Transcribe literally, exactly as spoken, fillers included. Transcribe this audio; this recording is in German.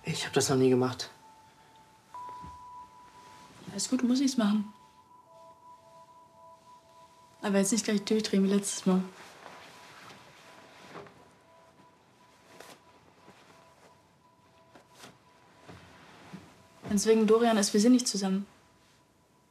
Ich habe das noch nie gemacht. Alles gut, muss ich's machen. Aber jetzt nicht gleich durchdrehen wie letztes Mal. Wenn es wegen Dorian ist, wir sind nicht zusammen.